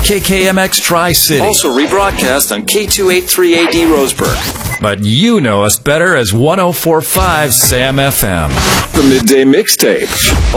KKMX Tri-City. Also rebroadcast on K283AD Roseburg. But you know us better as 104.5 Sam FM. The Midday Mixtape.